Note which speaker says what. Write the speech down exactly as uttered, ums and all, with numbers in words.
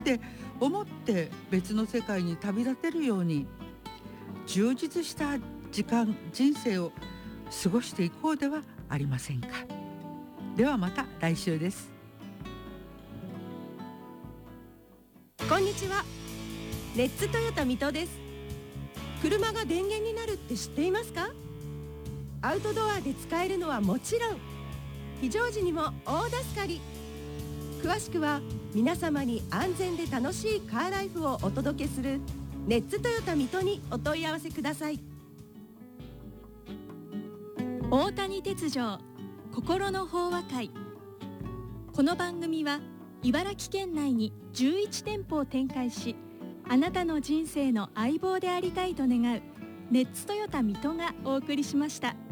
Speaker 1: って思って別の世界に旅立てるように充実した時間人生を過ごしていこうではありませんか。ではまた来週です。
Speaker 2: こんにちは。レッツトヨタ水戸です。車が電源になるって知っていますか？アウトドアで使えるのはもちろん、非常時にも大助かり。詳しくは皆様に安全で楽しいカーライフをお届けするレッツトヨタ水戸にお問い合わせください。
Speaker 3: 大谷鉄条心の法話会。この番組は茨城県内にじゅういち店舗を展開し、あなたの人生の相棒でありたいと願うレッツトヨタ水戸がお送りしました。